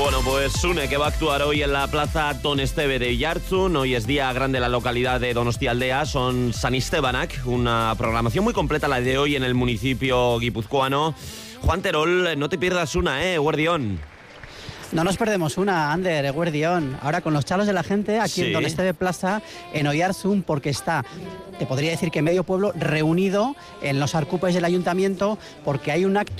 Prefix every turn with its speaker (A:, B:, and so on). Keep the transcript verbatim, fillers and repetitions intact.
A: Bueno, pues Sune, que va a actuar hoy en la plaza Don Esteve de Oiartzun. Hoy es día grande en la localidad de Donostialdea, son San Estebanak, una programación muy completa la de hoy en el municipio guipuzcoano. Juan Terol, no te pierdas una, ¿eh? Guardión.
B: No nos perdemos una, Ander, Eguerdión. Ahora con los chalos de la gente aquí sí. En Don Esteve Plaza, en Oiartzun, porque está, te podría decir que medio pueblo reunido en los arcupes del ayuntamiento, porque hay un acto